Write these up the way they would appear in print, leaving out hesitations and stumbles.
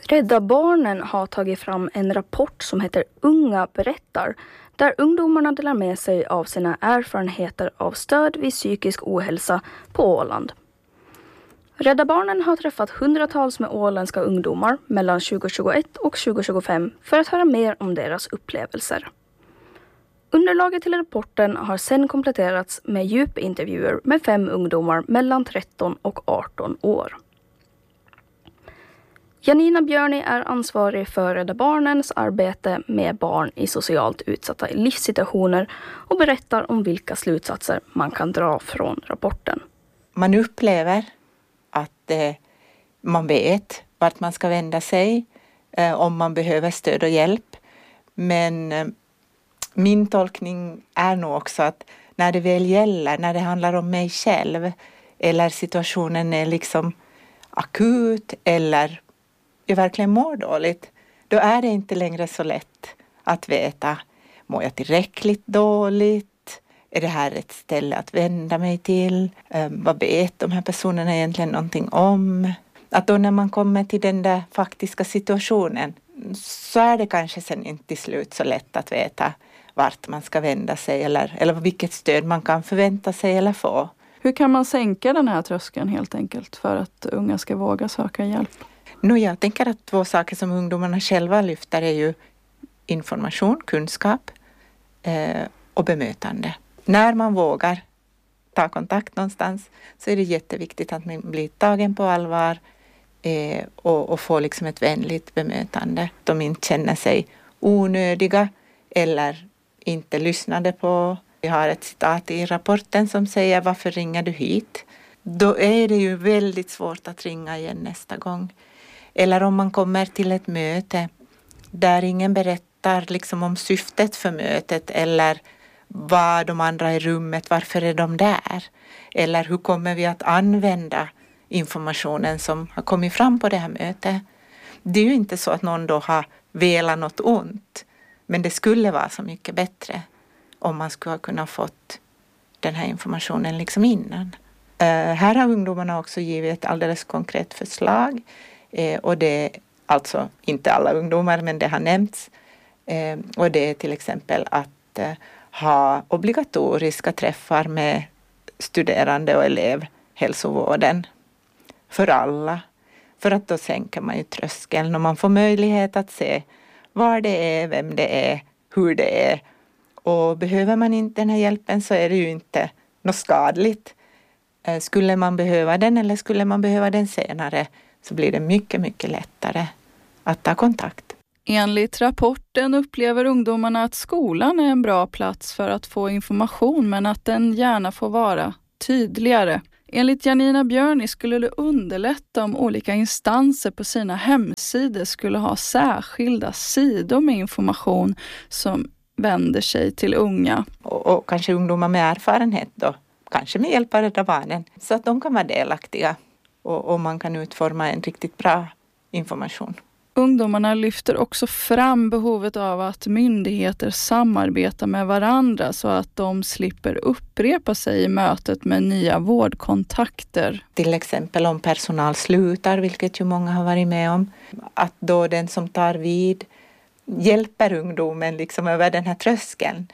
Rädda Barnen har tagit fram en rapport som heter Unga berättar, där ungdomarna delar med sig av sina erfarenheter av stöd vid psykisk ohälsa på Åland. Rädda Barnen har träffat hundratals med åländska ungdomar mellan 2021 och 2025 för att höra mer om deras upplevelser. Underlaget till rapporten har sedan kompletterats med djupintervjuer med 5 ungdomar mellan 13 och 18 år. Janina Björni är ansvarig för Rädda Barnens arbete med barn i socialt utsatta livssituationer och berättar om vilka slutsatser man kan dra från rapporten. Man upplever att man vet vart man ska vända sig om man behöver stöd och hjälp. Men min tolkning är nog också att när det väl gäller, när det handlar om mig själv eller situationen är liksom akut eller jag verkligen mår dåligt, då är det inte längre så lätt att veta, mår jag tillräckligt dåligt? Är det här ett ställe att vända mig till? Vad vet de här personerna egentligen någonting om? Att då när man kommer till den där faktiska situationen så är det kanske sen inte till slut så lätt att veta vart man ska vända sig eller vilket stöd man kan förvänta sig eller få. Hur kan man sänka den här tröskeln helt enkelt för att unga ska våga söka hjälp? Jag tänker att 2 saker som ungdomarna själva lyfter är ju information, kunskap och bemötande. När man vågar ta kontakt någonstans så är det jätteviktigt att man blir tagen på allvar och får liksom ett vänligt bemötande. De inte känner sig onödiga eller inte lyssnade på. Vi har ett citat i rapporten som säger varför ringer du hit? Då är det ju väldigt svårt att ringa igen nästa gång. Eller om man kommer till ett möte där ingen berättar liksom om syftet för mötet eller vad de andra i rummet, varför är de där? Eller hur kommer vi att använda informationen som har kommit fram på det här mötet? Det är ju inte så att någon då har velat något ont, men det skulle vara så mycket bättre om man skulle ha kunnat fått den här informationen liksom innan. Här har ungdomarna också givit ett alldeles konkret förslag. Och det är alltså inte alla ungdomar, men det har nämnts. Och det är till exempel att ha obligatoriska träffar med studerande och elevhälsovården för alla. För att då sänker man ju tröskeln och man får möjlighet att se var det är, vem det är, hur det är. Och behöver man inte den här hjälpen så är det ju inte något skadligt. Skulle man behöva den eller skulle man behöva den senare så blir det mycket, mycket lättare att ta kontakt. Enligt rapporten upplever ungdomarna att skolan är en bra plats för att få information men att den gärna får vara tydligare. Enligt Janina Björni skulle det underlätta om olika instanser på sina hemsidor skulle ha särskilda sidor med information som vänder sig till unga. Och kanske ungdomar med erfarenhet då, kanske med hjälp av Rädda Barnen, så att de kan vara delaktiga och man kan utforma en riktigt bra information. Ungdomarna lyfter också fram behovet av att myndigheter samarbetar med varandra så att de slipper upprepa sig i mötet med nya vårdkontakter. Till exempel om personal slutar, vilket ju många har varit med om, att då den som tar vid hjälper ungdomen liksom över den här tröskeln.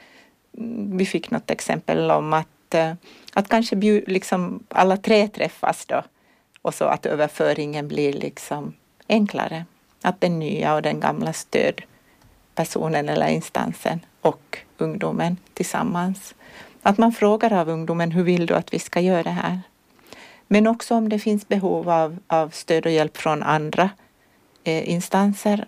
Vi fick något exempel om att kanske liksom alla 3 träffas då och så att överföringen blir liksom enklare. Att den nya och den gamla stödpersonen eller instansen och ungdomen tillsammans. Att man frågar av ungdomen, hur vill du att vi ska göra det här? Men också om det finns behov av stöd och hjälp från andra instanser.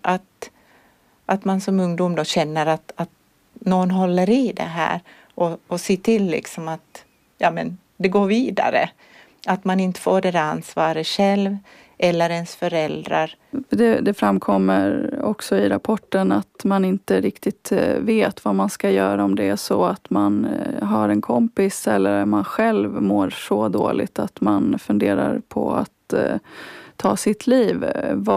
Att man som ungdom då känner att någon håller i det här och ser till liksom att det går vidare. Att man inte får det där ansvaret själv eller ens föräldrar. Det framkommer också i rapporten att man inte riktigt vet vad man ska göra om det är så att man har en kompis eller man själv mår så dåligt att man funderar på att ta sitt liv.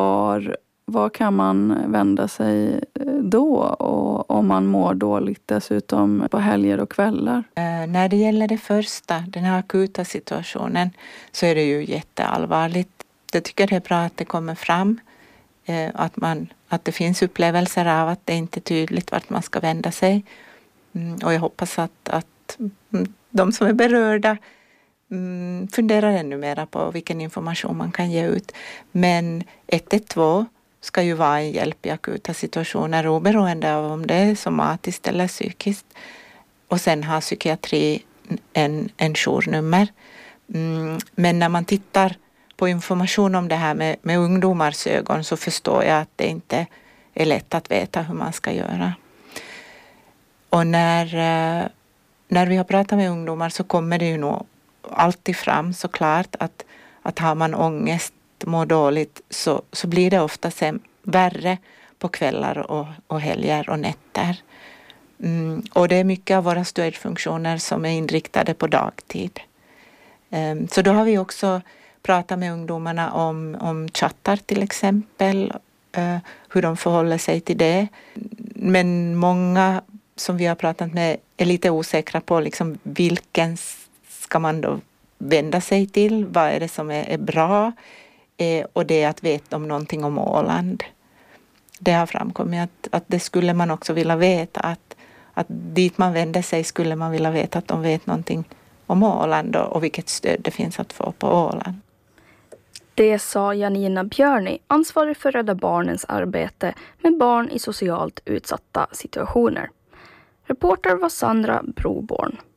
Var kan man vända sig då och om man mår dåligt dessutom på helger och kvällar? När det gäller det första, den här akuta situationen, så är det ju jätteallvarligt. Jag tycker det är bra att det kommer fram Att det finns upplevelser av att det inte är tydligt vart man ska vända sig. Och jag hoppas att de som är berörda funderar ännu mera på vilken information man kan ge ut. Men 112 ska ju vara en hjälp i akuta situationer oberoende av om det är somatiskt eller psykiskt. Och sen har psykiatri en journummer. Men när man tittar på information om det här med ungdomars ögon så förstår jag att det inte är lätt att veta hur man ska göra. Och när vi har pratat med ungdomar så kommer det ju nog alltid fram såklart att har man ångest, mår dåligt så blir det ofta värre på kvällar och helger och nätter. Och det är mycket av våra stödfunktioner som är inriktade på dagtid. Så då har vi också pratat med ungdomarna om chattar till exempel, hur de förhåller sig till det. Men många som vi har pratat med är lite osäkra på liksom vilken ska man då vända sig till, vad är det som är bra, och det är att veta om någonting om Åland. Det har framkommit att det skulle man också vilja veta, att dit man vänder sig skulle man vilja veta att de vet någonting om Åland och vilket stöd det finns att få på Åland. Det sa Janina Björni, ansvarig för Rädda Barnens arbete med barn i socialt utsatta situationer. Reporter var Sandra Broborn.